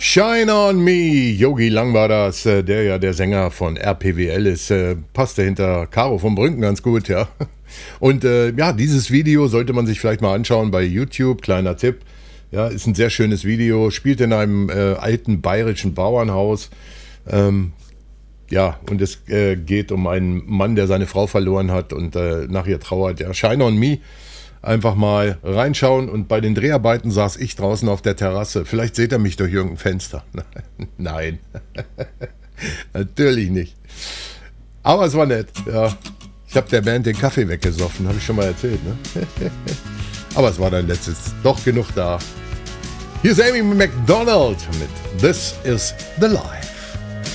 Shine on Me, Yogi Lang war das, der ja der Sänger von RPWL ist, passte hinter Caro von Brünken ganz gut, ja. Und ja, dieses Video sollte man sich vielleicht mal anschauen bei YouTube, kleiner Tipp. Ja, ist ein sehr schönes Video, spielt in einem alten bayerischen Bauernhaus. Ja, und es geht um einen Mann, der seine Frau verloren hat und nach ihr trauert. Ja, Shine on Me. Einfach mal reinschauen, und bei den Dreharbeiten saß ich draußen auf der Terrasse. Vielleicht seht ihr mich durch irgendein Fenster. Nein, natürlich nicht. Aber es war nett, ja. Ich habe der Band den Kaffee weggesoffen, habe ich schon mal erzählt, ne? Aber es war dann letztes doch genug da. Hier ist Amy McDonald mit This Is The Life.